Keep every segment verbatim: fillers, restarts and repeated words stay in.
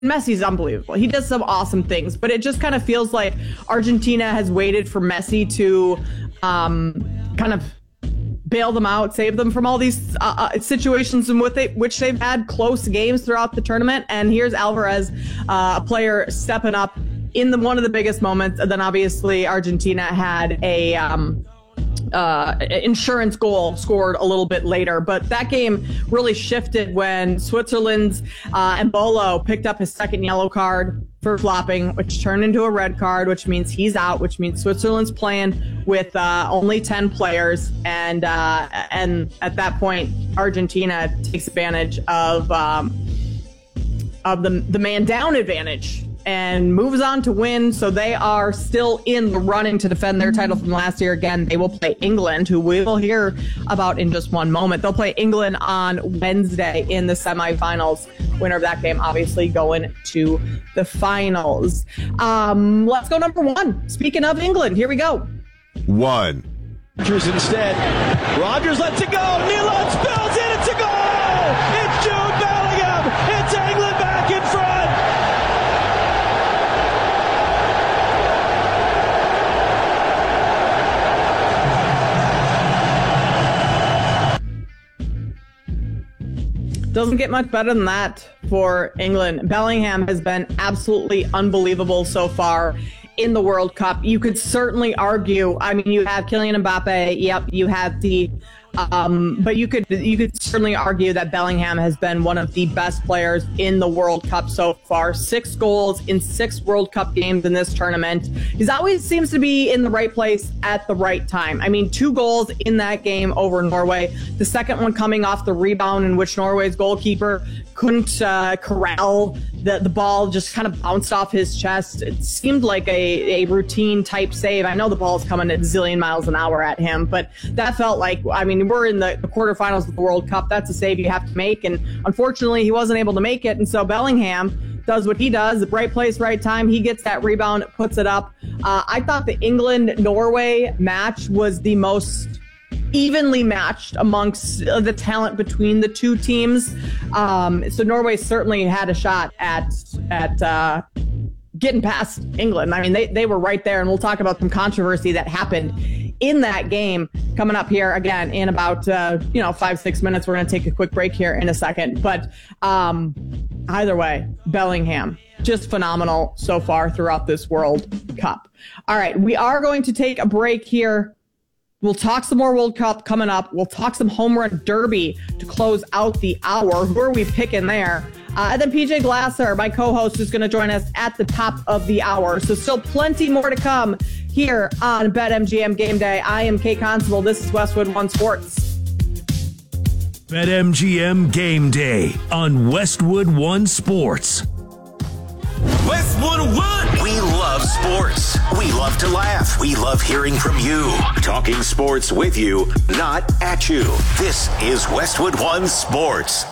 Messi's unbelievable. He does some awesome things, but it just kind of feels like Argentina has waited for Messi to um, kind of bail them out, save them from all these uh, uh, situations in which, they, which they've had close games throughout the tournament. And here's Alvarez, uh, a player stepping up in the one of the biggest moments. And then obviously Argentina had a um, uh, insurance goal scored a little bit later. But that game really shifted when Switzerland's uh, Embolo picked up his second yellow card for flopping, which turned into a red card, which means he's out, which means Switzerland's playing with uh, only ten players. And uh, and at that point, Argentina takes advantage of um, of the the man down advantage and moves on to win. So they are still in the running to defend their title from last year. Again, they will play England, who we will hear about in just one moment. They'll play England on Wednesday in the semifinals. Winner of that game, obviously, going to the finals. Um, let's go number one. Speaking of England, here we go. One. Rodgers instead. Rodgers lets it go. Nealon spills it. It's a goal. It's Jude Bellingham. It's England back in front. Doesn't get much better than that for England. Bellingham has been absolutely unbelievable so far in the World Cup. You could certainly argue, I mean, you have Kylian Mbappe, yep, you have the, um, but you could you could certainly argue that Bellingham has been one of the best players in the World Cup so far. Six goals in six World Cup games in this tournament. He always seems to be in the right place at the right time. I mean, two goals in that game over Norway. The second one coming off the rebound in which Norway's goalkeeper couldn't uh, corral the, the ball, just kind of bounced off his chest. It seemed like a, a routine type save. I know the ball's coming at a zillion miles an hour at him, but that felt like, I mean, we're in the, the quarterfinals of the World Cup. That's a save you have to make. And unfortunately, he wasn't able to make it. And so Bellingham does what he does, right place, right time. He gets that rebound, puts it up. Uh, I thought the England-Norway match was the most evenly matched amongst the talent between the two teams. Um, so Norway certainly had a shot at at uh, getting past England. I mean, they, they were right there, and we'll talk about some controversy that happened in that game coming up here again in about, uh, you know, five, six minutes. We're going to take a quick break here in a second. But um, either way, Bellingham, just phenomenal so far throughout this World Cup. All right, we are going to take a break here. We'll talk some more World Cup coming up. We'll talk some home run derby to close out the hour. Who are we picking there? Uh, and then P J Glasser, my co-host, is going to join us at the top of the hour. So still plenty more to come here on BetMGM Game Day. I am Kate Constable. This is Westwood One Sports. BetMGM Game Day on Westwood One Sports. Westwood One. We love sports. We love to laugh. We love hearing from you. Talking sports with you, not at you. This is Westwood One Sports.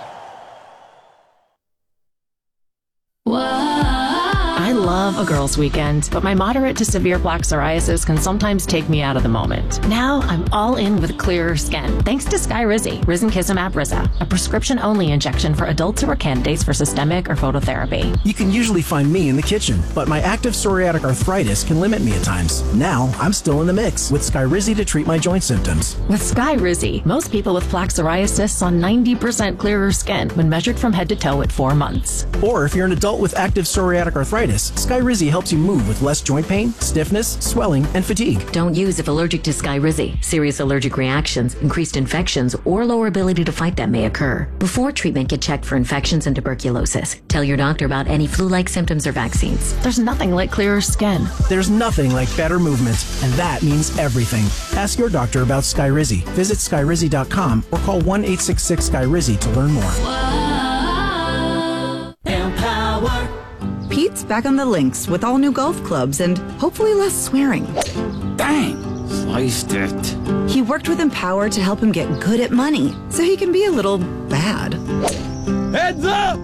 I love a girls' weekend, but my moderate to severe plaque psoriasis can sometimes take me out of the moment. Now I'm all in with clearer skin, thanks to Skyrizi, Risankizumab Riza, a prescription-only injection for adults who are candidates for systemic or phototherapy. You can usually find me in the kitchen, but my active psoriatic arthritis can limit me at times. Now I'm still in the mix with Skyrizi to treat my joint symptoms. With Skyrizi, most people with plaque psoriasis saw ninety percent clearer skin when measured from head to toe at four months. Or if you're an adult with active psoriatic arthritis, Skyrizi helps you move with less joint pain, stiffness, swelling, and fatigue. Don't use if allergic to Skyrizi. Serious allergic reactions, increased infections, or lower ability to fight them may occur. Before treatment, get checked for infections and tuberculosis. Tell your doctor about any flu-like symptoms or vaccines. There's nothing like clearer skin. There's nothing like better movement, and that means everything. Ask your doctor about Skyrizi. Visit Skyrizi dot com or call one eight six six Skyrizi to learn more. Empower. Pete's back on the links with all new golf clubs and hopefully less swearing. Dang, sliced it. He worked with Empower to help him get good at money so he can be a little bad. Heads up!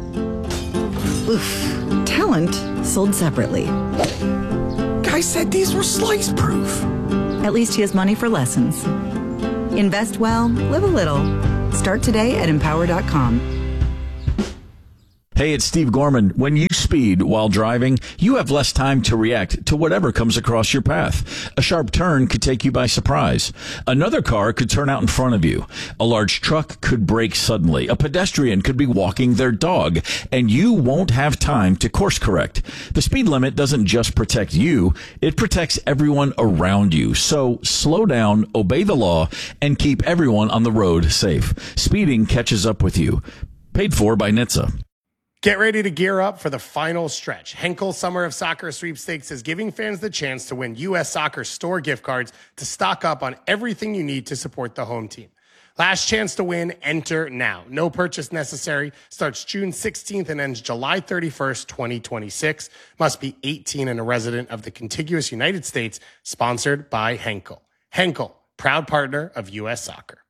Oof. Talent sold separately. Guy said these were slice proof. At least he has money for lessons. Invest well, live a little. Start today at empower dot com. Hey, it's Steve Gorman. When you speed while driving, you have less time to react to whatever comes across your path. A sharp turn could take you by surprise. Another car could turn out in front of you. A large truck could brake suddenly. A pedestrian could be walking their dog, and you won't have time to course correct. The speed limit doesn't just protect you, it protects everyone around you. So slow down, obey the law, and keep everyone on the road safe. Speeding catches up with you. Paid for by N H T S A. Get ready to gear up for the final stretch. Henkel Summer of Soccer Sweepstakes is giving fans the chance to win U S Soccer store gift cards to stock up on everything you need to support the home team. Last chance to win, enter now. No purchase necessary. Starts June sixteenth and ends July thirty-first, twenty twenty-six. Must be eighteen and a resident of the contiguous United States. Sponsored by Henkel. Henkel, proud partner of U S Soccer.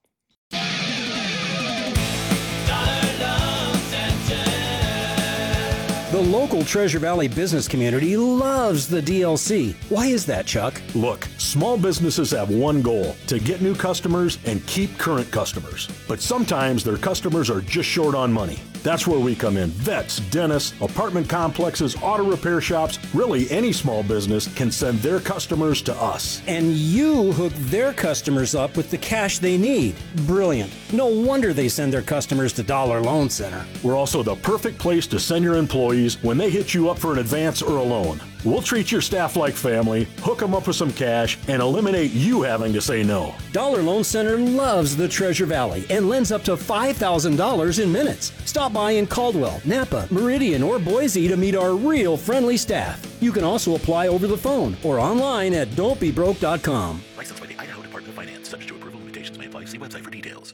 The local Treasure Valley business community loves the D L C. Why is that, Chuck? Look, small businesses have one goal, to get new customers and keep current customers. But sometimes their customers are just short on money. That's where we come in. Vets, dentists, apartment complexes, auto repair shops, really any small business can send their customers to us. And you hook their customers up with the cash they need. Brilliant. No wonder they send their customers to Dollar Loan Center. We're also the perfect place to send your employees when they hit you up for an advance or a loan. We'll treat your staff like family, hook them up with some cash, and eliminate you having to say no. Dollar Loan Center loves the Treasure Valley and lends up to five thousand dollars in minutes. Stop by in Caldwell, Napa, Meridian, or Boise to meet our real friendly staff. You can also apply over the phone or online at don't be broke dot com. Licensed by the Idaho Department of Finance. Subject to approval, limitations may apply. See website for details.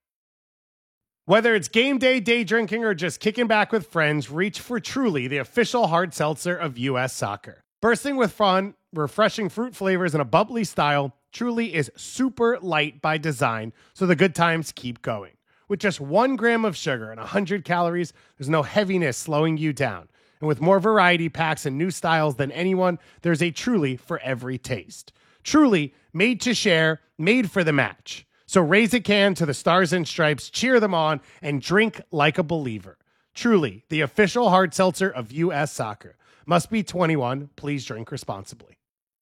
Whether it's game day, day drinking, or just kicking back with friends, reach for Truly, the official hard seltzer of U S Soccer. Bursting with fun, refreshing fruit flavors, and a bubbly style, Truly is super light by design, so the good times keep going. With just one gram of sugar and one hundred calories, there's no heaviness slowing you down. And with more variety packs and new styles than anyone, there's a Truly for every taste. Truly, made to share, made for the match. So raise a can to the Stars and Stripes, cheer them on, and drink like a believer. Truly, the official hard seltzer of U S Soccer. Must be twenty-one. Please drink responsibly.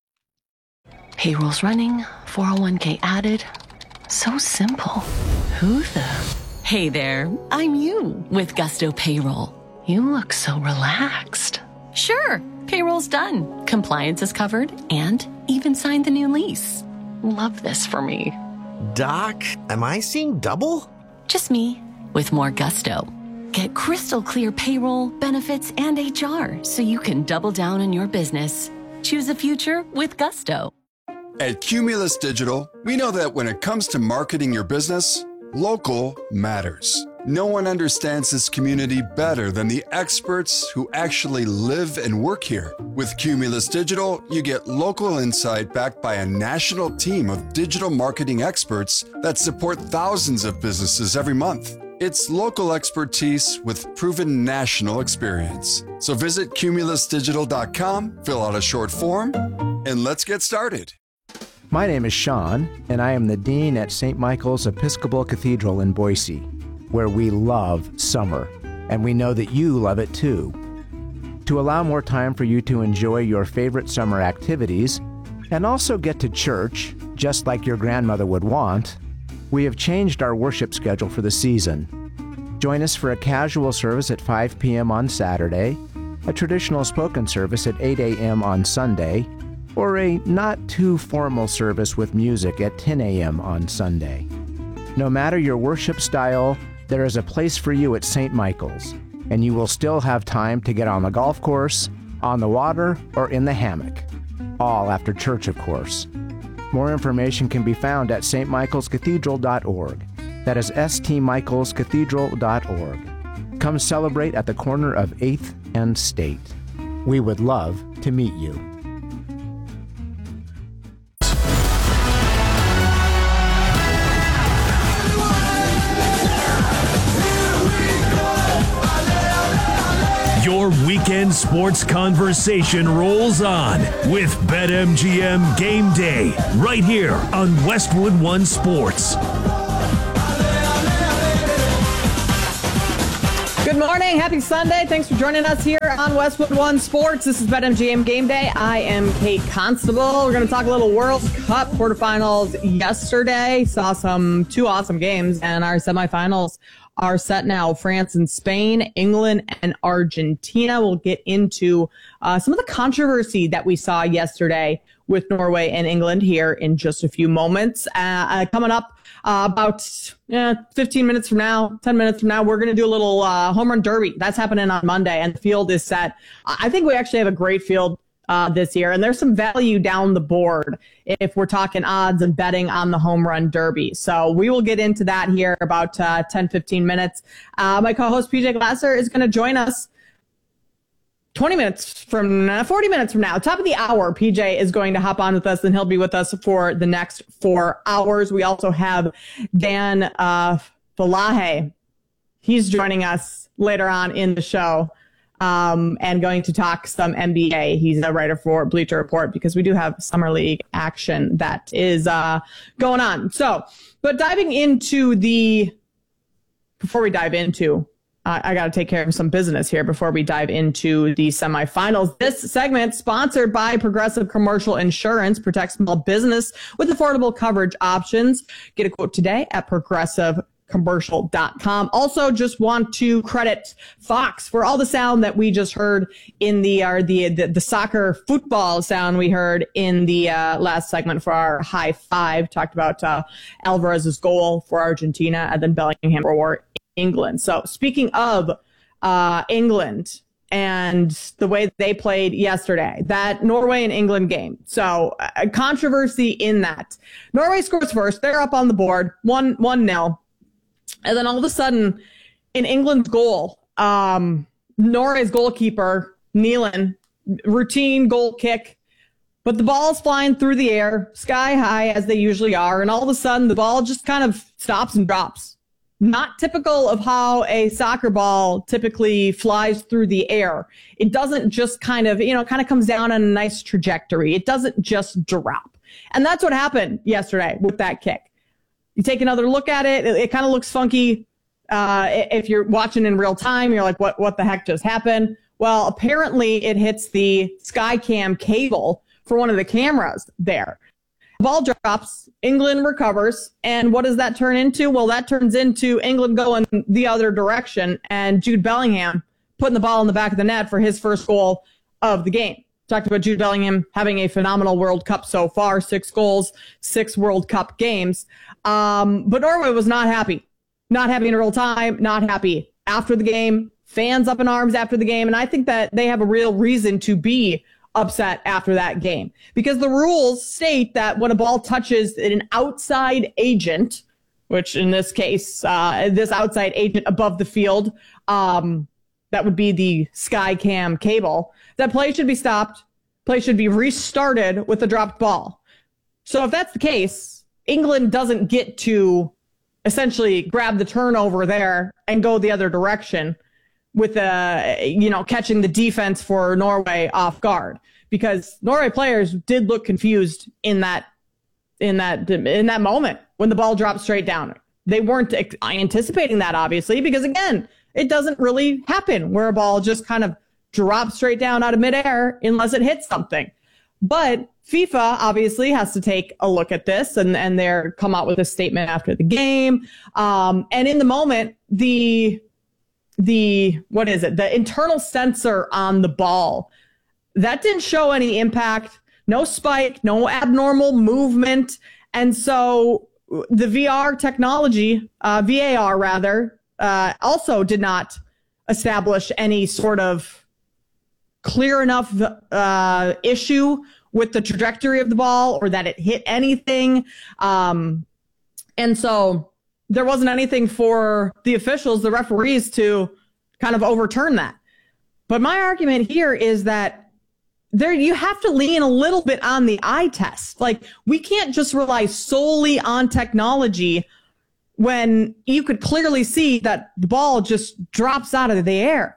Payroll's running, four oh one k added. So simple. Who the? Hey there, I'm you with Gusto Payroll. You look so relaxed. Sure, payroll's done. Compliance is covered and even signed the new lease. Love this for me. Doc, am I seeing double? Just me, with more gusto. Get crystal clear payroll, benefits, and H R so you can double down on your business. Choose a future with gusto. At Cumulus Digital, we know that when it comes to marketing your business, local matters. No one understands this community better than the experts who actually live and work here. With Cumulus Digital, you get local insight backed by a national team of digital marketing experts that support thousands of businesses every month. It's local expertise with proven national experience. So visit cumulus digital dot com, fill out a short form, and let's get started. My name is Sean, and I am the Dean at Saint Michael's Episcopal Cathedral in Boise, where we love summer, and we know that you love it too. To allow more time for you to enjoy your favorite summer activities, and also get to church, just like your grandmother would want, we have changed our worship schedule for the season. Join us for a casual service at five p.m. on Saturday, a traditional spoken service at eight a.m. on Sunday, or a not-too-formal service with music at ten a.m. on Sunday. No matter your worship style, there is a place for you at Saint Michael's, and you will still have time to get on the golf course, on the water, or in the hammock. All after church, of course. More information can be found at s t michaels cathedral dot org. That is s t michaels cathedral dot org. Come celebrate at the corner of eighth and State. We would love to meet you. Your weekend sports conversation rolls on with BetMGM Game Day right here on Westwood One Sports. Good morning. Happy Sunday. Thanks for joining us here on Westwood One Sports. This is BetMGM Game Day. I am Kate Constable. We're going to talk a little World Cup quarterfinals yesterday. Saw some two awesome games, and our semifinals are set now. France and Spain, England and Argentina. We'll get into uh, some of the controversy that we saw yesterday with Norway and England here in just a few moments. Uh, uh, coming up uh, about uh, fifteen minutes from now, ten minutes from now, we're going to do a little uh, home run derby. That's happening on Monday, and the field is set. I think we actually have a great field uh, this year, and there's some value down the board if we're talking odds and betting on the home run derby. So we will get into that here about uh, ten, fifteen minutes. Uh, my co-host P J Glasser is going to join us twenty minutes from uh, forty minutes from now, top of the hour. P J is going to hop on with us, and he'll be with us for the next four hours. We also have Dan uh, Falahe. He's joining us later on in the show um, and going to talk some N B A. He's a writer for Bleacher Report because we do have Summer League action that is uh, going on. So, but diving into the, before we dive into Uh, I got to take care of some business here before we dive into the semifinals. This segment sponsored by Progressive Commercial Insurance. Protect small business with affordable coverage options. Get a quote today at progressive commercial dot com. Also, just want to credit Fox for all the sound that we just heard in the uh, the, the the soccer football sound we heard in the uh, last segment for our high five. Talked about uh, Alvarez's goal for Argentina and then Bellingham for England. So speaking of uh, England and the way they played yesterday, that Norway and England game. So a uh, controversy in that. Norway scores first. They're up on the board, one, one nil. And then all of a sudden, in England's goal, um, Norway's goalkeeper, Neelan, routine goal kick, but the ball's flying through the air, sky high as they usually are. And all of a sudden, the ball just kind of stops and drops. Not typical of how a soccer ball typically flies through the air. It doesn't just kind of, you know, kind of comes down on a nice trajectory. It doesn't just drop. And that's what happened yesterday with that kick. You take another look at it. It, it kind of looks funky. Uh, if you're watching in real time, you're like, what, what the heck just happened? Well, apparently it hits the Skycam cable for one of the cameras there. Ball drops, England recovers, and what does that turn into? Well, that turns into England going the other direction and Jude Bellingham putting the ball in the back of the net for his first goal of the game. Talked about Jude Bellingham having a phenomenal World Cup so far, six goals, six World Cup games. Um, but Norway was not happy. Not happy in real time, not happy after the game, fans up in arms after the game, and I think that they have a real reason to be upset after that game because the rules state that when a ball touches an outside agent, which in this case, uh, this outside agent above the field, um, that would be the Skycam cable, that play should be stopped. Play should be restarted with a dropped ball. So if that's the case, England doesn't get to essentially grab the turnover there and go the other direction with uh, you know, catching the defense for Norway off guard, because Norway players did look confused in that in that in that moment when the ball dropped straight down. They weren't anticipating that, obviously, because again, it doesn't really happen where a ball just kind of drops straight down out of midair unless it hits something. But FIFA obviously has to take a look at this, and and they're come out with a statement after the game. Um, and in the moment, the the, what is it? The internal sensor on the ball, that didn't show any impact, no spike, no abnormal movement. And so the V R technology, uh, V A R rather, uh, also did not establish any sort of clear enough uh, issue with the trajectory of the ball or that it hit anything. Um, and so there wasn't anything for the officials, the referees, to kind of overturn that. But my argument here is that there you have to lean a little bit on the eye test. Like, we can't just rely solely on technology when you could clearly see that the ball just drops out of the air.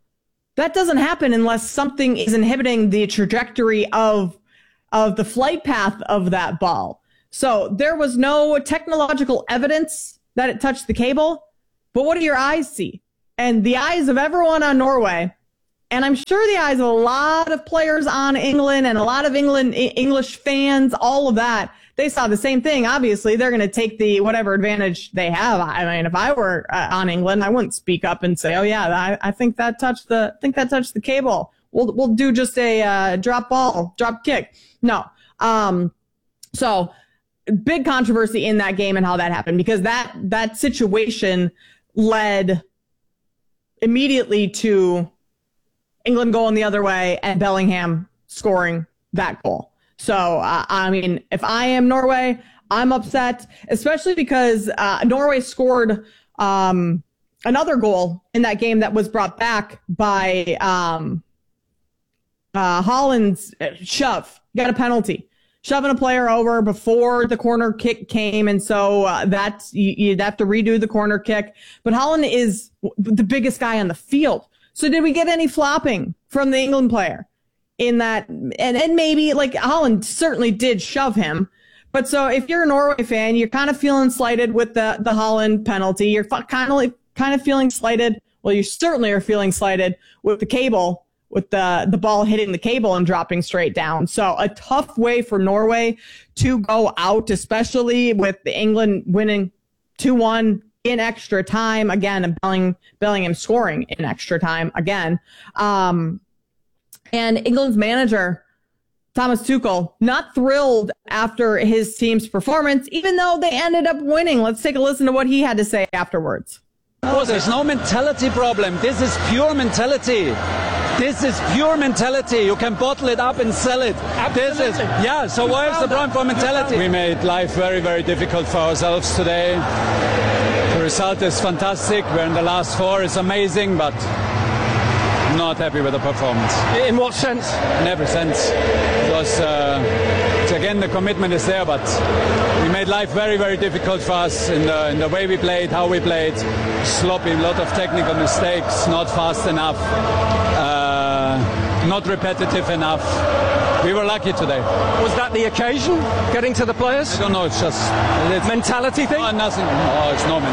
That doesn't happen unless something is inhibiting the trajectory of, of the flight path of that ball. So there was no technological evidence that it touched the cable, but what do your eyes see? and the eyes of everyone on Norway, and I'm sure the eyes of a lot of players on England and a lot of England English fans, all of that, they saw the same thing. Obviously, they're going to take the whatever advantage they have. I mean, if I were uh, on England, I wouldn't speak up and say, "Oh yeah, I, I think that touched the I think that touched the cable. We'll we'll do just a uh, drop ball, drop kick." No. Um, so big controversy in that game and how that happened, because that that situation led immediately to England going the other way and Bellingham scoring that goal. So, uh, I mean, if I am Norway, I'm upset, especially because uh, Norway scored um, another goal in that game that was brought back by um, uh, Holland's shove. Got a penalty. Shoving a player over before the corner kick came, and so uh, that's you, you'd have to redo the corner kick. But Holland is the biggest guy on the field. So did we get any flopping from the England player in that? And, and maybe, like, Holland certainly did shove him. But so if you're a Norway fan, you're kind of feeling slighted with the, the Holland penalty. You're kind of like, kind of feeling slighted. Well, you certainly are feeling slighted with the cable, with the, the ball hitting the cable and dropping straight down. So a tough way for Norway to go out, especially with the England winning two one in extra time again, and Belling, Bellingham scoring in extra time again. Um, and England's manager, Thomas Tuchel, not thrilled after his team's performance, even though they ended up winning. Let's take a listen to what he had to say afterwards. Oh, there's no mentality problem. This is pure mentality. This is pure mentality. You can bottle it up and sell it. Absolutely. This is, yeah, so where's the problem for mentality? We made life very, very difficult for ourselves today. The result is fantastic. We're in the last four. It's amazing, but not happy with the performance. In what sense? In every sense. Because, uh, again, the commitment is there, but we made life very, very difficult for us in the, in the way we played, how we played. Sloppy, a lot of technical mistakes, not fast enough, uh, not repetitive enough. We were lucky today. Was that the occasion, getting to the players? I don't know, it's just... It's mentality thing? No, nothing. No, it's no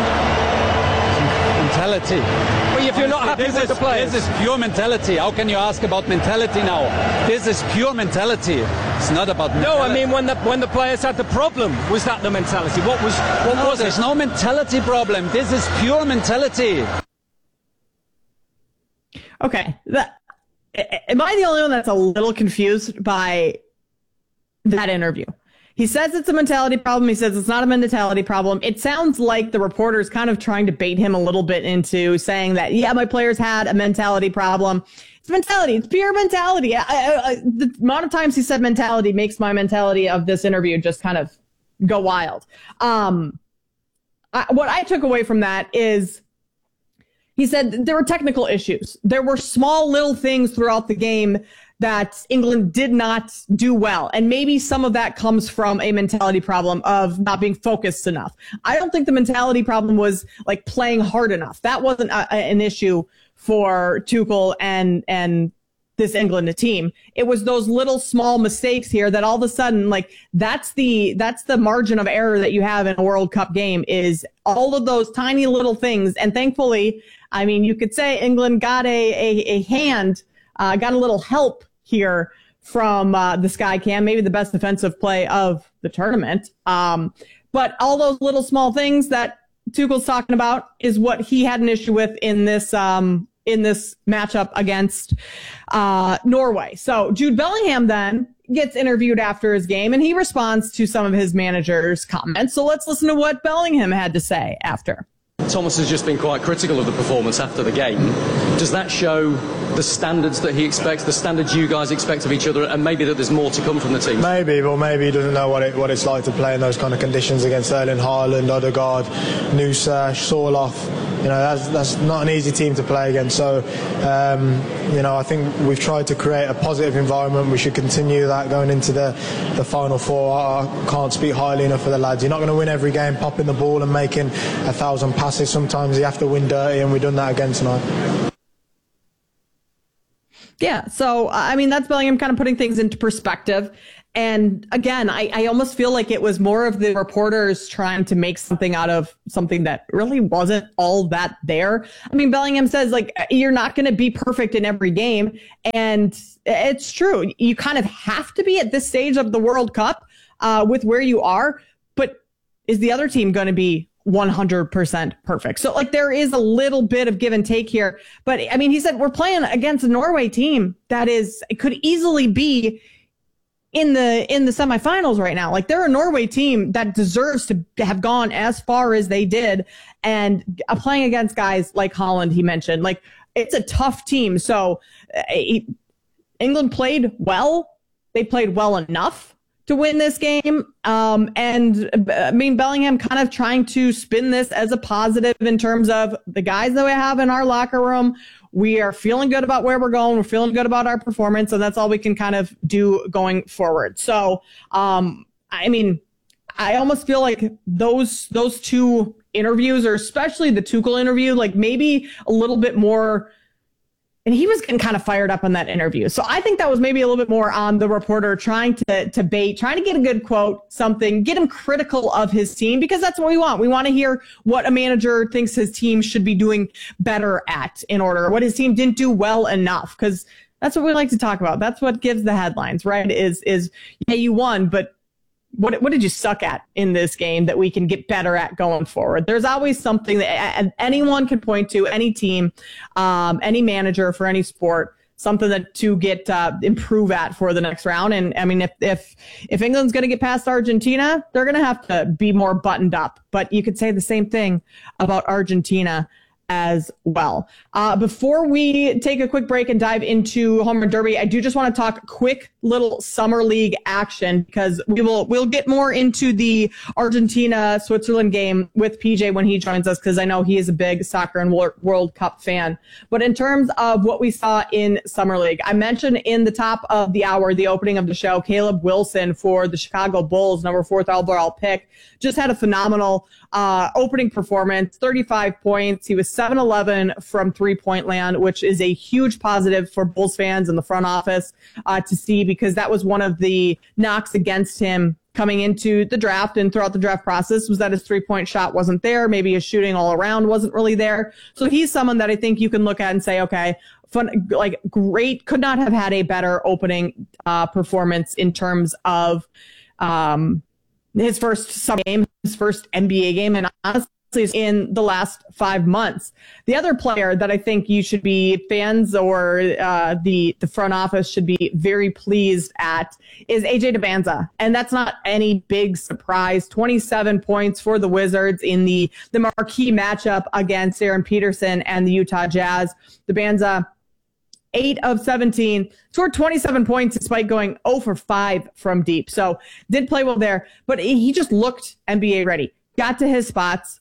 mentality. Well, if you're not happy this with is, the players... This is pure mentality. How can you ask about mentality now? This is pure mentality. It's not about mentality. No, I mean, when the when the players had the problem, was that the mentality? What was, what no, was there's it? no mentality problem. This is pure mentality. Okay. That, am I the only one that's a little confused by that interview? He says it's a mentality problem. He says it's not a mentality problem. It sounds like the reporter's kind of trying to bait him a little bit into saying that, yeah, my players had a mentality problem. It's mentality. It's pure mentality. I, I, I, the amount of times he said mentality makes my mentality of this interview just kind of go wild. Um, I, what I took away from that is he said there were technical issues. There were small little things throughout the game that England did not do well. And maybe some of that comes from a mentality problem of not being focused enough. I don't think the mentality problem was like playing hard enough. That wasn't a, an issue for Tuchel and, and this England team. It was those little small mistakes here that all of a sudden, like, that's the, that's the margin of error that you have in a World Cup game, is all of those tiny little things. And thankfully, I mean, you could say England got a, a, a hand, uh, got a little help here from uh, the Sky Cam, maybe the best defensive play of the tournament. Um, but all those little small things that Tuchel's talking about is what he had an issue with in this um, in this matchup against uh, Norway. So Jude Bellingham then gets interviewed after his game, and he responds to some of his manager's comments. So let's listen to what Bellingham had to say after. Thomas has just been quite critical of the performance after the game. Does that show the standards that he expects, the standards you guys expect of each other, and maybe that there's more to come from the team? Maybe, but maybe he doesn't know what it, what it's like to play in those kind of conditions against Erling Haaland, Odegaard, Nusa, Sorloth. You know, that's that's not an easy team to play against. So, um, you know, I think we've tried to create a positive environment. We should continue that going into the, the final four. I, I can't speak highly enough for the lads. You're not going to win every game popping the ball and making a thousand passes. Sometimes you have to win dirty, and we've done that again tonight. Yeah. So, I mean, that's Bellingham kind of putting things into perspective. And again, I, I almost feel like it was more of the reporters trying to make something out of something that really wasn't all that there. I mean, Bellingham says, like, you're not going to be perfect in every game. And it's true. You kind of have to be at this stage of the World Cup uh, with where you are. But is the other team going to be one hundred percent perfect? So, like, there is a little bit of give and take here. But, I mean, he said we're playing against a Norway team that is, it could easily be in the in the semifinals right now. Like, they're a Norway team that deserves to have gone as far as they did, and uh, playing against guys like Holland, he mentioned, like, it's a tough team. So uh, he, England played well. They played well enough to win this game. Um, and I mean, Bellingham kind of trying to spin this as a positive in terms of the guys that we have in our locker room. We are feeling good about where we're going. We're feeling good about our performance, and that's all we can kind of do going forward. So, um, I mean, I almost feel like those those two interviews, or especially the Tuchel interview, like maybe a little bit more. And he was getting kind of fired up on that interview. So I think that was maybe a little bit more on the reporter trying to, to bait, trying to get a good quote, something, get him critical of his team, because that's what we want. We want to hear what a manager thinks his team should be doing better at in order, what his team didn't do well enough, because that's what we like to talk about. That's what gives the headlines, right? Is, is yeah, you won, but What what did you suck at in this game that we can get better at going forward? There's always something that anyone can point to, any team, um, any manager for any sport, something that to get uh, improve at for the next round. And I mean, if if if England's going to get past Argentina, they're going to have to be more buttoned up. But you could say the same thing about Argentina as well. Uh, before we take a quick break and dive into Home Run Derby, I do just want to talk quick little summer league action, because we will we'll get more into the Argentina Switzerland game with P J when he joins us, because I know he is a big soccer and World Cup fan. But in terms of what we saw in summer league, I mentioned in the top of the hour, the opening of the show, Caleb Wilson for the Chicago Bulls, number fourth overall pick, just had a phenomenal uh, opening performance, thirty-five points. He was seven eleven from three-point land, which is a huge positive for Bulls fans in the front office uh, to see, because that was one of the knocks against him coming into the draft and throughout the draft process, was that his three-point shot wasn't there. Maybe his shooting all around wasn't really there. So he's someone that I think you can look at and say, okay, fun, like great, could not have had a better opening uh, performance in terms of um, his first summer game, his first N B A game, and honestly, in the last five months. The other player that I think you should be fans or uh, the the front office should be very pleased at is A J Dybantsa, and that's not any big surprise. twenty-seven points for the Wizards in the the marquee matchup against Aaron Peterson and the Utah Jazz. Dybantsa, eight of seventeen, scored twenty-seven points despite going zero for five from deep. So did play well there, but he just looked N B A ready. Got to his spots.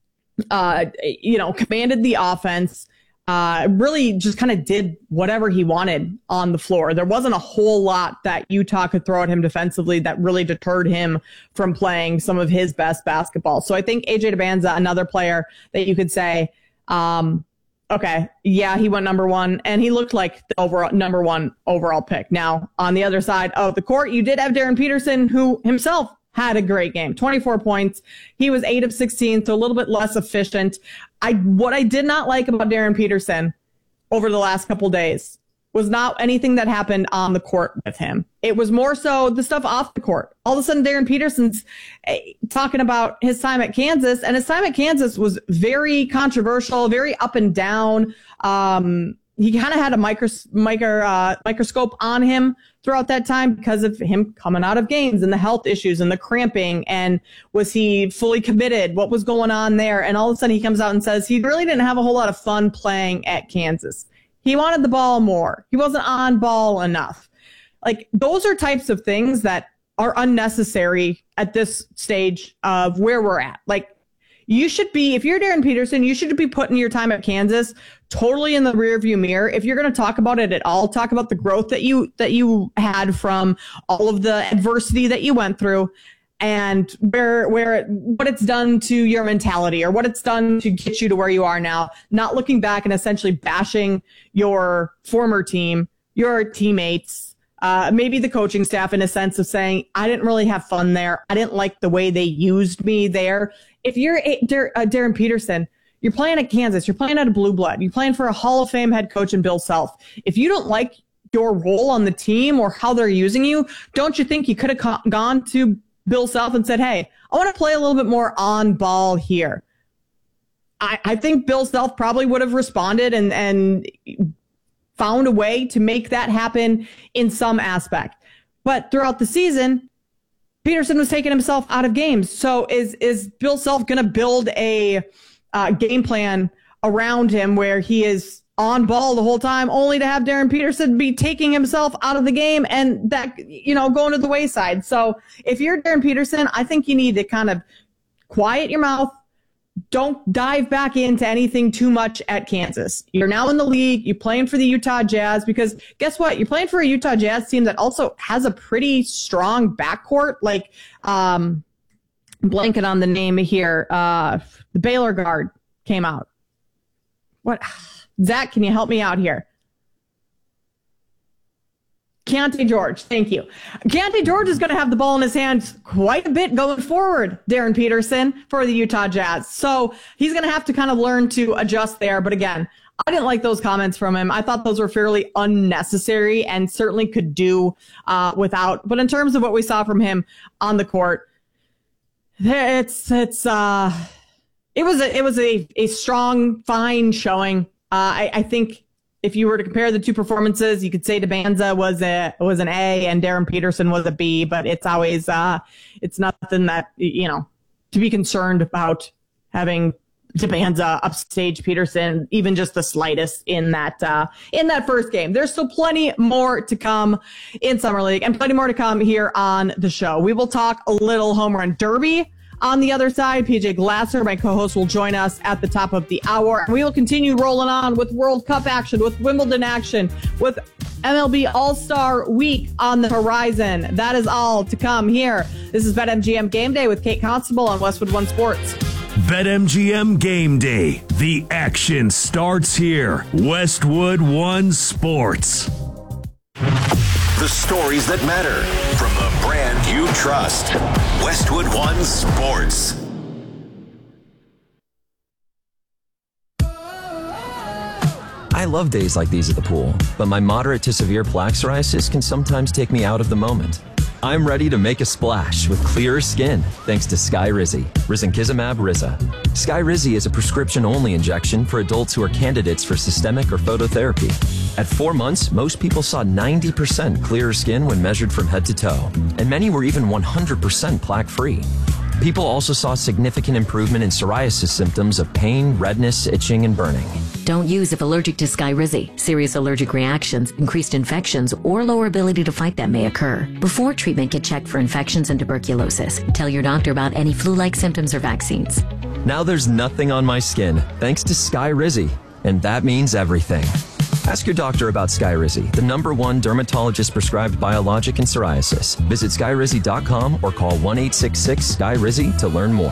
Uh, you know, commanded the offense, uh, really just kind of did whatever he wanted on the floor. There wasn't a whole lot that Utah could throw at him defensively that really deterred him from playing some of his best basketball. So I think A J Dybantsa, another player that you could say, um, okay, yeah, he went number one, and he looked like the overall number one overall pick. Now, on the other side of the court, you did have Darren Peterson, who himself had a great game, twenty-four points. He was eight of sixteen, so a little bit less efficient. I what I did not like about Darren Peterson over the last couple days was not anything that happened on the court with him. It was more so the stuff off the court. All of a sudden, Darren Peterson's eh, talking about his time at Kansas, and his time at Kansas was very controversial, very up and down. Um, he kind of had a micros- micro, uh, microscope on him throughout that time because of him coming out of games and the health issues and the cramping. And was he fully committed? What was going on there? And all of a sudden he comes out and says he really didn't have a whole lot of fun playing at Kansas. He wanted the ball more. He wasn't on ball enough. Like, those are types of things that are unnecessary at this stage of where we're at. Like, you should be, if you're Darren Peterson, you should be putting your time at Kansas totally in the rearview mirror. If you're going to talk about it at all, talk about the growth that you that you had from all of the adversity that you went through, and where where it, what it's done to your mentality, or what it's done to get you to where you are now. Not looking back and essentially bashing your former team, your teammates, uh, maybe the coaching staff, in a sense of saying, I didn't really have fun there. I didn't like the way they used me there. If you're a, Dar- uh, Darren Peterson, you're playing at Kansas, you're playing at a Blue Blood, you're playing for a Hall of Fame head coach in Bill Self. If you don't like your role on the team or how they're using you, don't you think you could have co- gone to Bill Self and said, hey, I want to play a little bit more on ball here? I, I think Bill Self probably would have responded and, and found a way to make that happen in some aspect. But throughout the season, Peterson was taking himself out of games. So is, is Bill Self going to build a uh, game plan around him where he is on ball the whole time, only to have Darren Peterson be taking himself out of the game and that, you know, going to the wayside? So if you're Darren Peterson, I think you need to kind of quiet your mouth. Don't dive back into anything too much at Kansas. You're now in the league. You're playing for the Utah Jazz, because guess what? You're playing for a Utah Jazz team that also has a pretty strong backcourt. Like, um, blanket on the name here. Uh, the Baylor guard came out. What? Zach, can you help me out here? Keontae George, thank you. Keontae George is going to have the ball in his hands quite a bit going forward, Darren Peterson, for the Utah Jazz. So he's going to have to kind of learn to adjust there. But again, I didn't like those comments from him. I thought those were fairly unnecessary and certainly could do uh, without. But in terms of what we saw from him on the court, it's it's uh, it was a, it was a, a strong, fine showing. Uh, I, I think if you were to compare the two performances, you could say DeBanza was a was an A and Darren Peterson was a B. But it's always uh, it's nothing that, you know, to be concerned about having DeBanza upstage Peterson, even just the slightest in that uh, in that first game. There's still plenty more to come in Summer League and plenty more to come here on the show. We will talk a little home run derby. On the other side, P J Glasser, my co-host, will join us at the top of the hour. We will continue rolling on with World Cup action, with Wimbledon action, with M L B All-Star Week on the horizon. That is all to come here. This is BetMGM Game Day with Kate Constable on Westwood One Sports. BetMGM Game Day. The action starts here. Westwood One Sports. The stories that matter from the brand you trust. Westwood One Sports. I love days like these at the pool, but my moderate to severe plaque psoriasis can sometimes take me out of the moment. I'm ready to make a splash with clearer skin thanks to Skyrizi, risankizumab Riza. Skyrizi is a prescription-only injection for adults who are candidates for systemic or phototherapy. At four months, most people saw ninety percent clearer skin when measured from head to toe, and many were even one hundred percent plaque-free. People also saw significant improvement in psoriasis symptoms of pain, redness, itching, and burning. Don't use if allergic to Skyrizi. Serious allergic reactions, increased infections, or lower ability to fight them may occur. Before treatment, get checked for infections and tuberculosis. Tell your doctor about any flu-like symptoms or vaccines. Now there's nothing on my skin thanks to Skyrizi, and that means everything. Ask your doctor about Skyrizi, the number one dermatologist-prescribed biologic in psoriasis. Visit skyrizi dot com or call one eight six six Sky Rizi to learn more.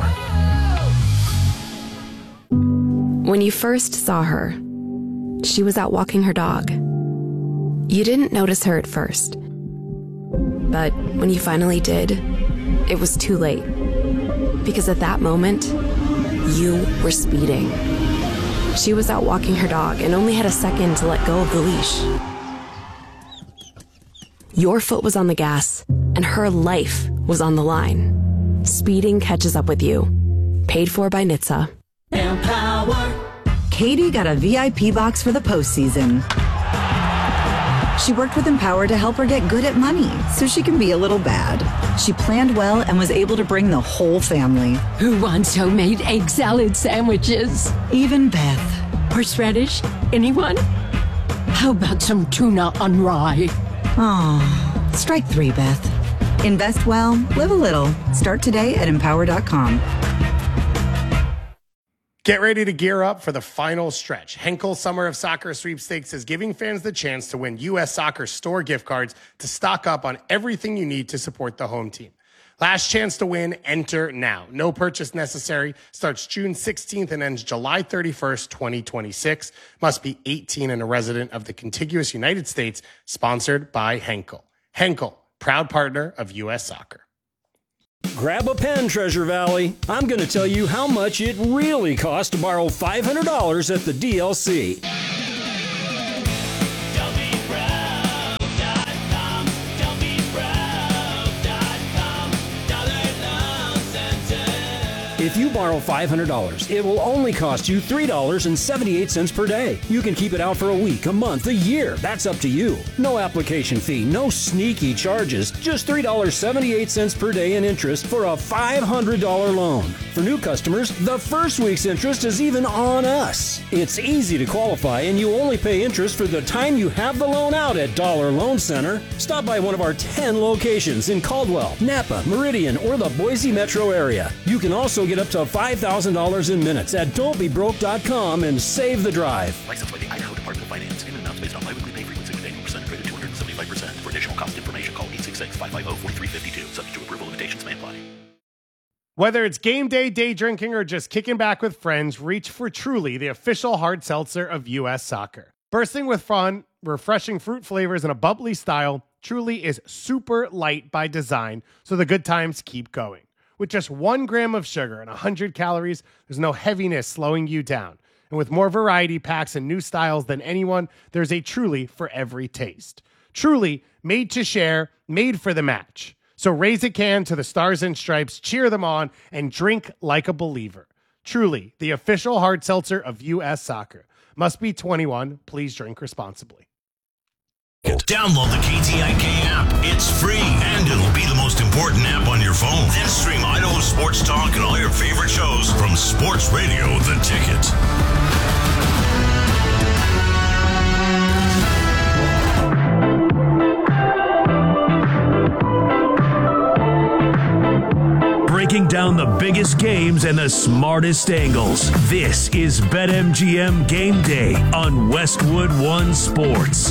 When you first saw her, she was out walking her dog. You didn't notice her at first. But when you finally did, it was too late. Because at that moment, you were speeding. She was out walking her dog and only had a second to let go of the leash. Your foot was on the gas, and her life was on the line. Speeding catches up with you. Paid for by N H T S A. Empower. Katie got a V I P box for the postseason. She worked with Empower to help her get good at money so she can be a little bad. She planned well and was able to bring the whole family. Who wants homemade egg salad sandwiches? Even Beth. Horseradish? Anyone? How about some tuna on rye? Oh, strike three, Beth. Invest well, live a little. Start today at empower dot com. Get ready to gear up for the final stretch. Henkel Summer of Soccer Sweepstakes is giving fans the chance to win U S Soccer store gift cards to stock up on everything you need to support the home team. Last chance to win, enter now. No purchase necessary. Starts June sixteenth and ends July thirty-first, twenty twenty-six. Must be eighteen and a resident of the contiguous United States. Sponsored by Henkel. Henkel, proud partner of U S Soccer. Grab a pen, Treasure Valley. I'm going to tell you how much it really costs to borrow five hundred dollars at the D L C. If you borrow five hundred dollars, it will only cost you three dollars and seventy-eight cents per day. You can keep it out for a week, a month, a year. That's up to you. No application fee, no sneaky charges. Just three dollars and seventy-eight cents per day in interest for a five hundred dollars loan. For new customers, the first week's interest is even on us. It's easy to qualify, and you only pay interest for the time you have the loan out at Dollar Loan Center. Stop by one of our ten locations in Caldwell, Napa, Meridian, or the Boise metro area. You can also get up to five thousand dollars in minutes at don't be broke dot com and save the drive. Licensed by the Idaho Department of Finance. Payment amounts based on biweekly pay frequency with annual percentage rate of two hundred seventy-five percent. For additional cost information, call eight six six, five five zero, four three five two. Subject to approval, limitations may apply. Whether it's game day, day drinking, or just kicking back with friends, reach for Truly, the official hard seltzer of U S Soccer. Bursting with fun, refreshing fruit flavors, and a bubbly style, Truly is super light by design, so the good times keep going. With just one gram of sugar and one hundred calories, there's no heaviness slowing you down. And with more variety packs and new styles than anyone, there's a Truly for every taste. Truly, made to share, made for the match. So raise a can to the Stars and Stripes, cheer them on, and drink like a believer. Truly, the official hard seltzer of U S Soccer. Must be twenty-one. Please drink responsibly. Download the K T I K app. It's free, and it'll be the most important app on your phone. Then stream Idaho Sports Talk and all your favorite shows from Sports Radio The Ticket. Breaking down the biggest games and the smartest angles. This is BetMGM Game Day on Westwood One Sports.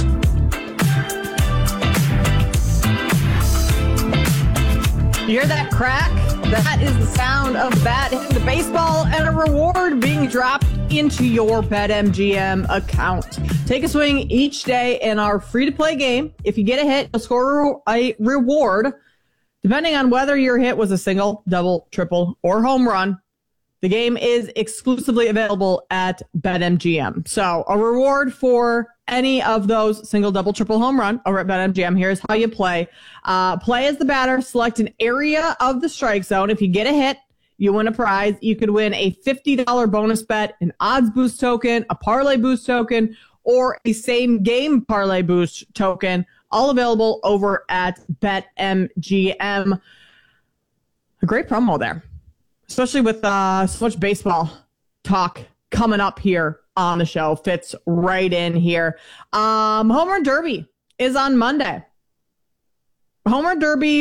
You hear that crack? That is the sound of bat hitting the baseball and a reward being dropped into your BetMGM account. Take a swing each day in our free-to-play game. If you get a hit, you'll score a reward. Depending on whether your hit was a single, double, triple, or home run, the game is exclusively available at BetMGM. So a reward for any of those single, double, triple, home run over at BetMGM. Here's how you play. Uh, play as the batter. Select an area of the strike zone. If you get a hit, you win a prize. You could win a fifty dollars bonus bet, an odds boost token, a parlay boost token, or a same game parlay boost token. All available over at BetMGM. A great promo there, especially with uh, so much baseball talk coming up here on the show. Fits right in here. Um, Home Run Derby is on Monday. Home Run Derby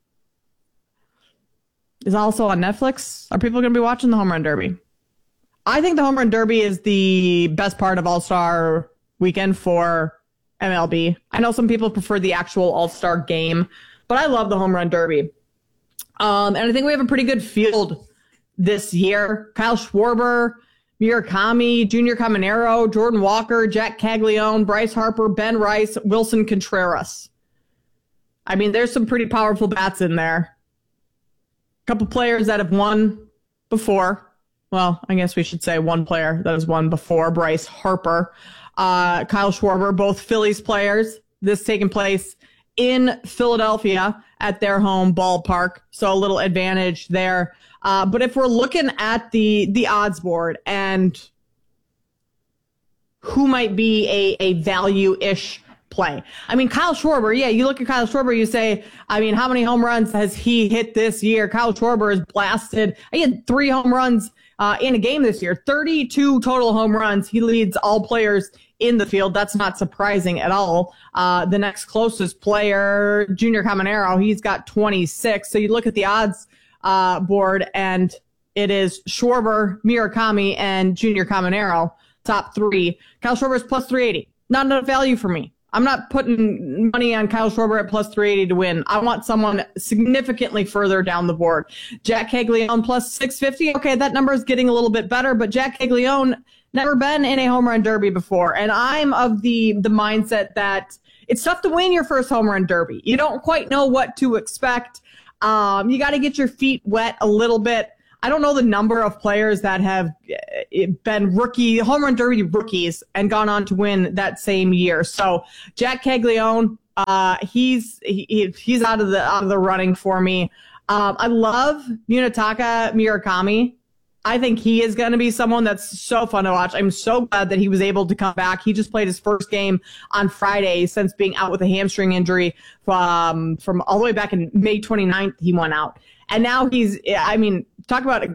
is also on Netflix. Are people going to be watching the Home Run Derby? I think the Home Run Derby is the best part of All-Star Weekend for M L B. I know some people prefer the actual All-Star game, but I love the Home Run Derby. Um, and I think we have a pretty good field this year. Kyle Schwarber, Murakami, Junior Caminero, Jordan Walker, Jack Caglione, Bryce Harper, Ben Rice, Wilson Contreras. I mean, there's some pretty powerful bats in there. A couple players that have won before. Well, I guess we should say one player that has won before, Bryce Harper. Uh, Kyle Schwarber, both Phillies players. This taking place in Philadelphia at their home ballpark. So a little advantage there. Uh, but if we're looking at the, the odds board and who might be a, a value-ish play. I mean, Kyle Schwarber, yeah, you look at Kyle Schwarber, you say, I mean, how many home runs has he hit this year? Kyle Schwarber is blasted. He had three home runs uh, in a game this year, thirty-two total home runs. He leads all players in the field. That's not surprising at all. Uh, the next closest player, Junior Caminero, he's got twenty-six. So you look at the odds uh, board, and it is Schwarber, Murakami, and Junior Caminero, top three. Kyle Schwarber is plus three eighty. Not enough value for me. I'm not putting money on Kyle Schwarber at plus three eighty to win. I want someone significantly further down the board. Jack Caglione plus six fifty. Okay, that number is getting a little bit better, but Jack Caglione never been in a home run derby before. And I'm of the, the mindset that it's tough to win your first home run derby. You don't quite know what to expect. Um, you got to get your feet wet a little bit. I don't know the number of players that have been rookie, home run derby rookies and gone on to win that same year. So Jack Caglione, uh, he's he, he's out of the out of the running for me. Um, I love Munetaka Murakami. I think he is going to be someone that's so fun to watch. I'm so glad that he was able to come back. He just played his first game on Friday since being out with a hamstring injury from from all the way back in May twenty-ninth. He went out. And now he's, I mean, talk about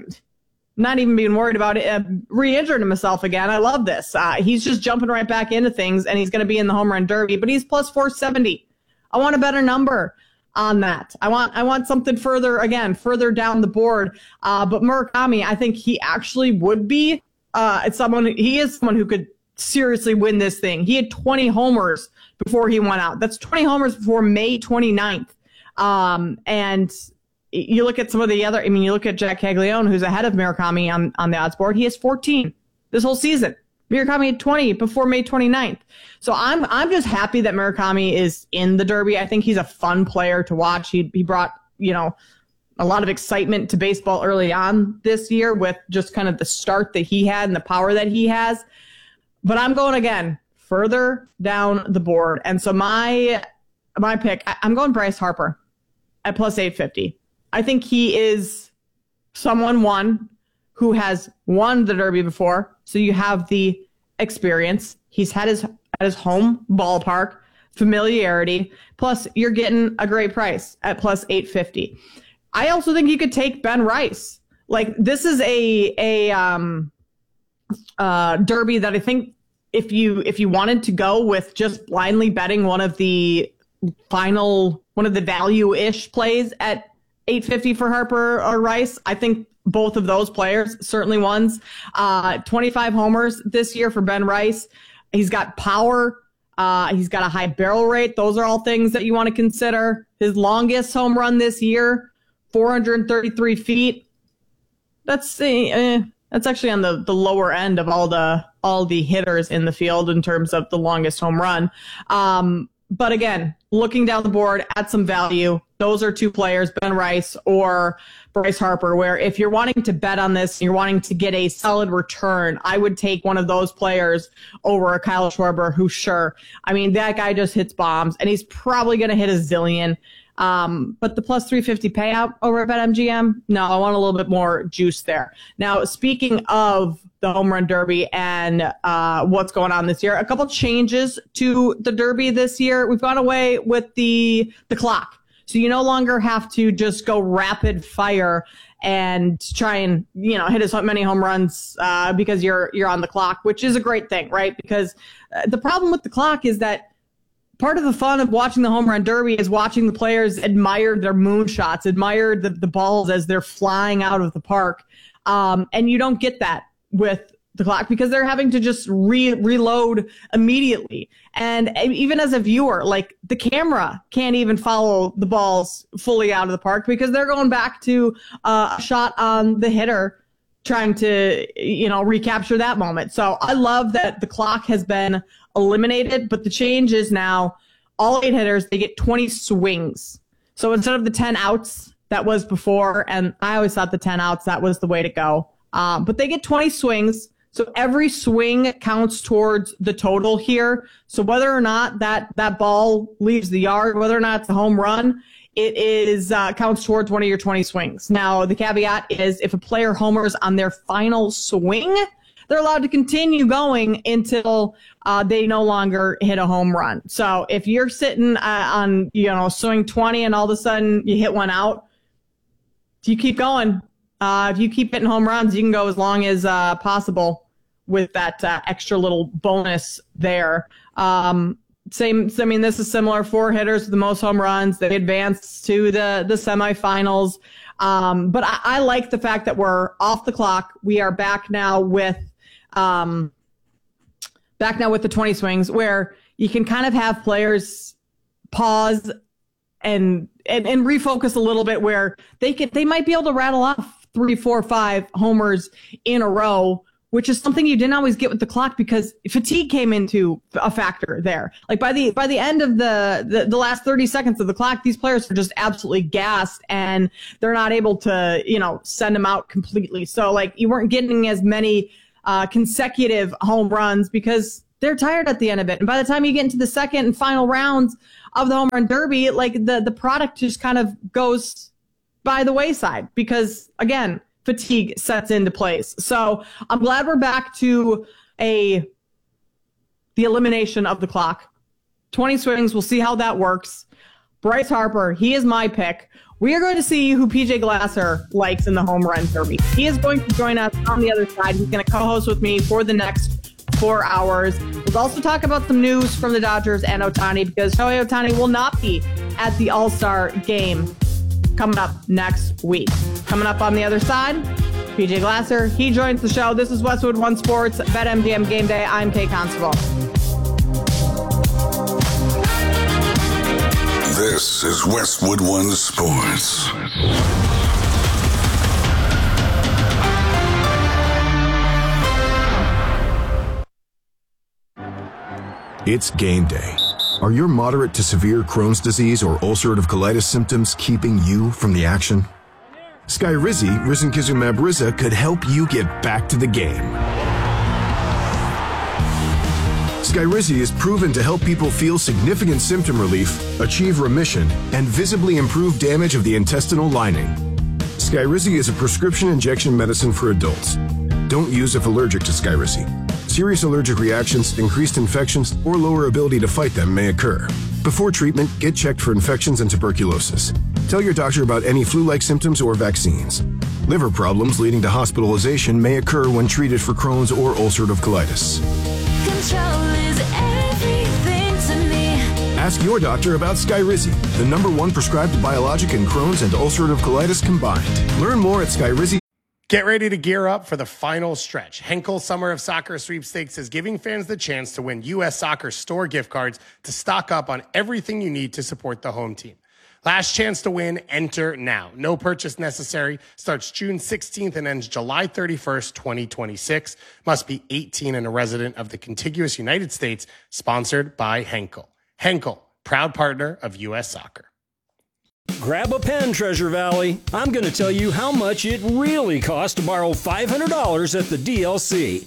not even being worried about it, uh, re-injuring himself again. I love this. Uh, he's just jumping right back into things, and he's going to be in the home run derby, but he's plus four seventy. I want a better number on that. I want I want something further, again, further down the board. Uh, but Murakami, I think he actually would be uh, someone, he is someone who could seriously win this thing. He had twenty homers before he went out. That's twenty homers before May twenty-ninth. Um, and you look at some of the other, I mean, you look at Jack Caglione, who's ahead of Murakami on, on the odds board. He has fourteen this whole season. Murakami had twenty before May twenty-ninth. So I'm I'm just happy that Murakami is in the Derby. I think he's a fun player to watch. He he brought, you know, a lot of excitement to baseball early on this year with just kind of the start that he had and the power that he has. But I'm going again further down the board. And so my my pick, I'm going Bryce Harper at plus eight fifty. I think he is someone, one, who has won the Derby before. So you have the experience. He's had his at his home ballpark, familiarity. Plus, you're getting a great price at plus eight fifty. I also think you could take Ben Rice. Like, this is a a um, uh, Derby that I think if you if you wanted to go with just blindly betting one of the final, one of the value-ish plays at eight fifty for Harper or Rice, I think both of those players, certainly ones. Uh, twenty-five homers this year for Ben Rice. He's got power. Uh, he's got a high barrel rate. Those are all things that you want to consider. His longest home run this year, four hundred thirty-three feet. That's uh, that's actually on the, the lower end of all the all the hitters in the field in terms of the longest home run. Um, but again, looking down the board at some value, those are two players, Ben Rice or Bryce Harper, where if you're wanting to bet on this, you're wanting to get a solid return, I would take one of those players over a Kyle Schwarber, who, sure, I mean, that guy just hits bombs, and he's probably going to hit a zillion. Um, but the plus three fifty payout over at BetMGM, no, I want a little bit more juice there. Now, speaking of the home run derby and uh, what's going on this year, a couple changes to the derby this year. We've gone away with the the clock. So you no longer have to just go rapid fire and try and, you know, hit as many home runs uh, because you're you're on the clock, which is a great thing, right? Because uh, the problem with the clock is that part of the fun of watching the home run derby is watching the players admire their moonshots, admire the, the balls as they're flying out of the park. Um, and you don't get that with the clock because they're having to just re- reload immediately. And even as a viewer, like, the camera can't even follow the balls fully out of the park because they're going back to uh, a shot on the hitter trying to, you know, recapture that moment. So I love that the clock has been eliminated, but the change is now all eight hitters, they get twenty swings. So instead of the ten outs that was before, and I always thought the ten outs, that was the way to go. Um, but they get twenty swings. So every swing counts towards the total here. So whether or not that, that ball leaves the yard, whether or not it's a home run, it is uh, counts towards one of your twenty swings. Now, the caveat is if a player homers on their final swing, they're allowed to continue going until uh, they no longer hit a home run. So if you're sitting uh, on, you know, swing twenty and all of a sudden you hit one out, you keep going. Uh, if you keep hitting home runs, you can go as long as uh, possible with that uh, extra little bonus there. Um, same, I mean, this is similar. Four hitters with the most home runs. They advance to the, the semifinals. Um, but I, I like the fact that we're off the clock. We are back now with um, back now with the twenty swings, where you can kind of have players pause and, and, and refocus a little bit where they can, they might be able to rattle off three, four, five homers in a row, which is something you didn't always get with the clock because fatigue came into a factor there. Like by the by the end of the, the, the last thirty seconds of the clock, these players are just absolutely gassed and they're not able to, you know, send them out completely. So like you weren't getting as many uh, consecutive home runs because they're tired at the end of it. And by the time you get into the second and final rounds of the home run derby, like the, the product just kind of goes by the wayside because, again, fatigue sets into place. So I'm glad we're back to a the elimination of the clock. twenty swings, we'll see how that works. Bryce Harper, he is my pick. We are going to see who P J Glasser likes in the home run derby. He is going to join us on the other side. He's going to co-host with me for the next four hours. We'll also talk about some news from the Dodgers and Ohtani because Shohei Ohtani will not be at the All-Star game coming up next week. Coming up on the other side, P J Glasser, he joins the show. This is Westwood One Sports, BetMGM Game Day. I'm Kate Constable. This is Westwood One Sports. It's game day. Are your moderate to severe Crohn's disease or ulcerative colitis symptoms keeping you from the action? Skyrizi, risankizumab Riza, could help you get back to the game. Skyrizi is proven to help people feel significant symptom relief, achieve remission, and visibly improve damage of the intestinal lining. Skyrizi is a prescription injection medicine for adults. Don't use if allergic to Skyrizi. Serious allergic reactions, increased infections, or lower ability to fight them may occur. Before treatment, get checked for infections and tuberculosis. Tell your doctor about any flu-like symptoms or vaccines. Liver problems leading to hospitalization may occur when treated for Crohn's or ulcerative colitis. Control is everything to me. Ask your doctor about Skyrizi, the number one prescribed biologic in Crohn's and ulcerative colitis combined. Learn more at Skyrizi. Get ready to gear up for the final stretch. Henkel Summer of Soccer Sweepstakes is giving fans the chance to win U S Soccer store gift cards to stock up on everything you need to support the home team. Last chance to win, enter now. No purchase necessary. Starts June sixteenth and ends July thirty-first, twenty twenty-six. Must be eighteen and a resident of the contiguous United States. Sponsored by Henkel. Henkel, proud partner of U S Soccer. Grab a pen, Treasure Valley. I'm going to tell you how much it really costs to borrow five hundred dollars at the D L C.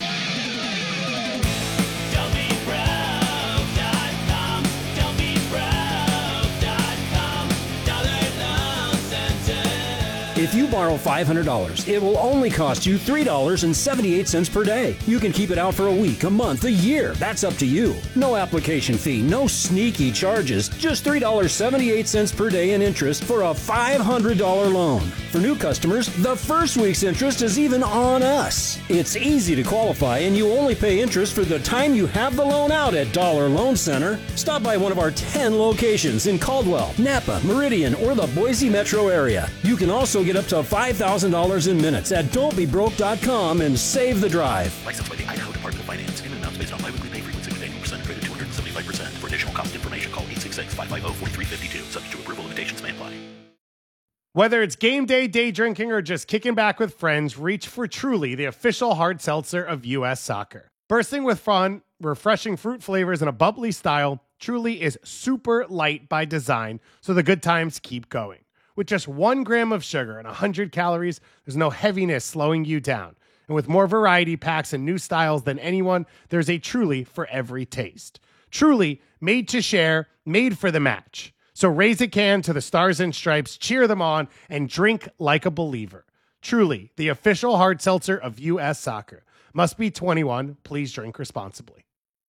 If you borrow five hundred dollars, it will only cost you three dollars and seventy-eight cents per day. You can keep it out for a week, a month, a year. That's up to you. No application fee, no sneaky charges. Just three dollars and seventy-eight cents per day in interest for a five hundred dollars loan. For new customers, the first week's interest is even on us. It's easy to qualify, and you only pay interest for the time you have the loan out at Dollar Loan Center. Stop by one of our ten locations in Caldwell, Napa, Meridian, or the Boise metro area. You can also get up to five thousand dollars in minutes at don't be broke dot com and save the drive. Licensed by the Idaho Department of Finance. In and out based on biweekly pay frequency with annual percent rate of two hundred seventy-five percent. For additional cost information, call eight six six, five five zero, four three five two. Subject to approval, limitations may apply. Whether it's game day, day drinking, or just kicking back with friends, reach for Truly, the official hard seltzer of U S Soccer. Bursting with fun, refreshing fruit flavors, and a bubbly style, Truly is super light by design, so the good times keep going. With just one gram of sugar and one hundred calories, there's no heaviness slowing you down. And with more variety packs and new styles than anyone, there's a Truly for every taste. Truly, made to share, made for the match. So raise a can to the Stars and Stripes, cheer them on, and drink like a believer. Truly, the official hard seltzer of U S Soccer. Must be twenty-one. Please drink responsibly.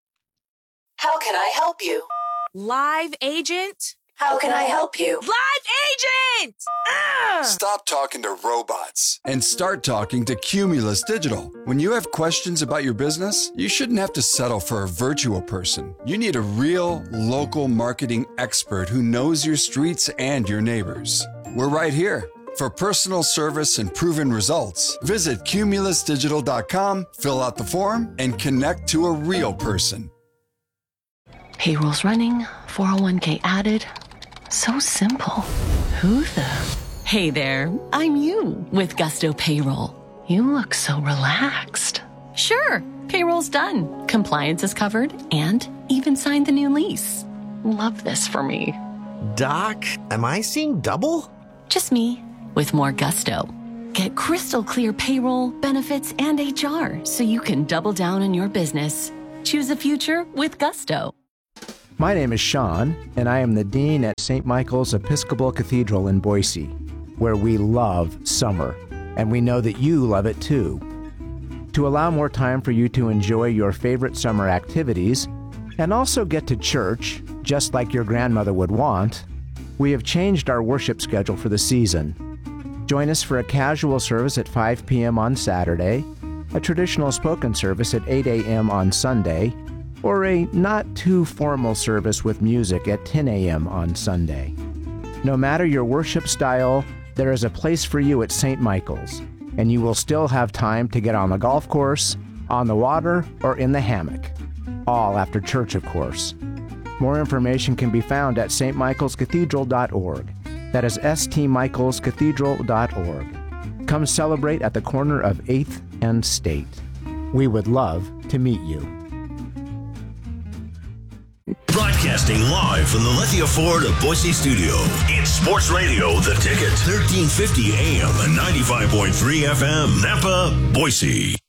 How can I help you? Live agent? How can I help you? Live agent! Ah! Stop talking to robots and start talking to Cumulus Digital. When you have questions about your business, you shouldn't have to settle for a virtual person. You need a real, local marketing expert who knows your streets and your neighbors. We're right here. For personal service and proven results, visit cumulus digital dot com, fill out the form, and connect to a real person. Payroll's running, four oh one k added. So simple. Who the? Hey there, I'm you with Gusto Payroll. You look so relaxed. Sure, payroll's done. Compliance is covered and even signed the new lease. Love this for me. Doc, am I seeing double? Just me with more gusto. Get crystal clear payroll, benefits, and H R so you can double down on your business. Choose a future with Gusto. My name is Sean, and I am the Dean at Saint Michael's Episcopal Cathedral in Boise, where we love summer, and we know that you love it too. To allow more time for you to enjoy your favorite summer activities, and also get to church, just like your grandmother would want, we have changed our worship schedule for the season. Join us for a casual service at five p.m. on Saturday, a traditional spoken service at eight a.m. on Sunday, or a not-too-formal service with music at ten a.m. on Sunday. No matter your worship style, there is a place for you at Saint Michael's, and you will still have time to get on the golf course, on the water, or in the hammock. All after church, of course. More information can be found at s t michaels cathedral dot org. That is s t michaels cathedral dot org. Come celebrate at the corner of eighth and State. We would love to meet you. Broadcasting live from the Lithia Ford of Boise studio. It's Sports Radio, The Ticket, thirteen fifty A M and ninety-five point three F M, Napa, Boise.